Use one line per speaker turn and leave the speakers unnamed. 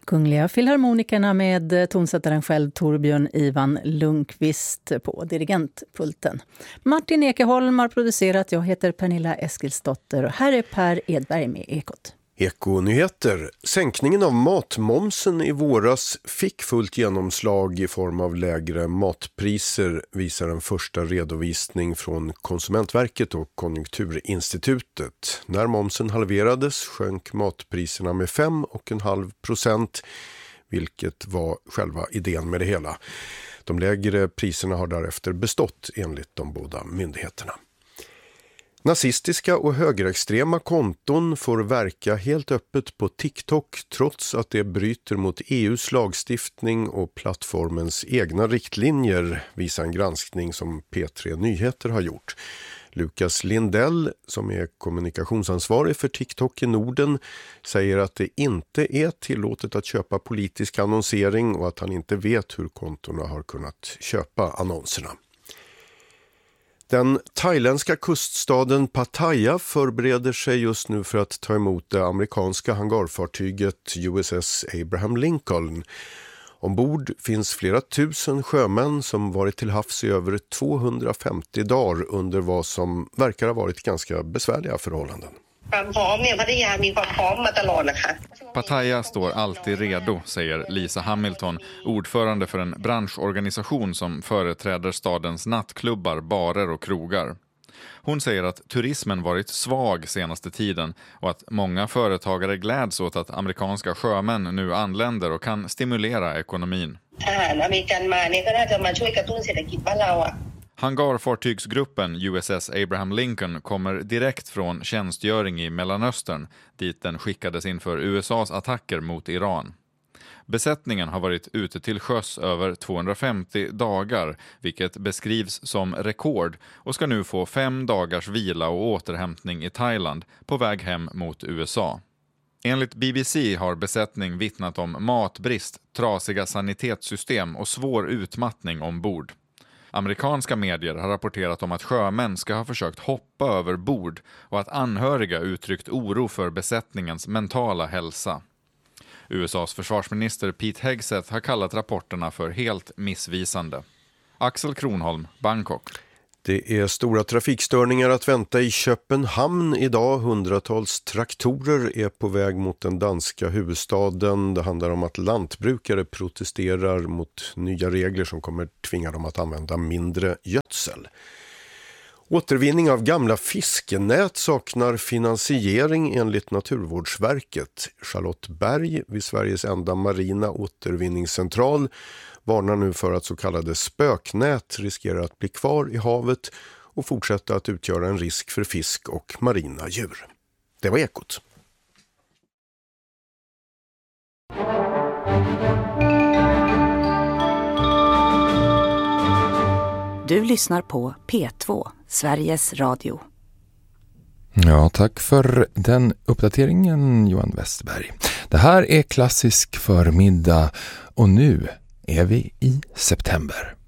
Kungliga Filharmonikerna med tonsättaren själv Torbjörn Ivan Lundqvist på dirigentpulten. Martin Ekeholm har producerat, jag heter Pernilla Eskilsdotter och här är Per Edberg med Ekot.
Ekonyheter. Sänkningen av matmomsen i våras fick fullt genomslag i form av lägre matpriser, visar en första redovisning från Konsumentverket och Konjunkturinstitutet. När momsen halverades sjönk matpriserna med 5,5%, vilket var själva idén med det hela. De lägre priserna har därefter bestått enligt de båda myndigheterna. Nazistiska och högerextrema konton får verka helt öppet på TikTok trots att det bryter mot EUs lagstiftning och plattformens egna riktlinjer, visar en granskning som P3 Nyheter har gjort. Lukas Lindell, som är kommunikationsansvarig för TikTok i Norden, säger att det inte är tillåtet att köpa politisk annonsering och att han inte vet hur kontorna har kunnat köpa annonserna. Den thailändska kuststaden Pattaya förbereder sig just nu för att ta emot det amerikanska hangarfartyget USS Abraham Lincoln. Ombord finns flera tusen sjömän som varit till havs i över 250 dagar under vad som verkar ha varit ganska besvärliga förhållanden.
Pattaya står alltid redo, säger Lisa Hamilton, ordförande för en branschorganisation som företräder stadens nattklubbar, barer och krogar. Hon säger att turismen varit svag senaste tiden och att många företagare gläds åt att amerikanska sjömän nu anländer och kan stimulera ekonomin. Hangarfartygsgruppen USS Abraham Lincoln kommer direkt från tjänstgöring i Mellanöstern, dit den skickades inför USAs attacker mot Iran. Besättningen har varit ute till sjöss över 250 dagar, vilket beskrivs som rekord, och ska nu få 5 dagars vila och återhämtning i Thailand på väg hem mot USA. Enligt BBC har besättning vittnat om matbrist, trasiga sanitetssystem och svår utmattning ombord. Amerikanska medier har rapporterat om att sjömän ska ha försökt hoppa över bord och att anhöriga uttryckt oro för besättningens mentala hälsa. USAs försvarsminister Pete Hegseth har kallat rapporterna för helt missvisande. Axel Kronholm, Bangkok.
Det är stora trafikstörningar att vänta i Köpenhamn idag. Hundratals traktorer är på väg mot den danska huvudstaden. Det handlar om att lantbrukare protesterar mot nya regler som kommer tvinga dem att använda mindre gödsel. Återvinning av gamla fiskenät saknar finansiering enligt Naturvårdsverket. Charlotte Berg vid Sveriges enda marina återvinningscentral varnar nu för att så kallade spöknät riskerar att bli kvar i havet och fortsätta att utgöra en risk för fisk och marina djur. Det var Ekot.
Du lyssnar på P2, Sveriges Radio.
Ja, tack för den uppdateringen, Johan Westberg. Det här är klassisk förmiddag och nu är vi i september.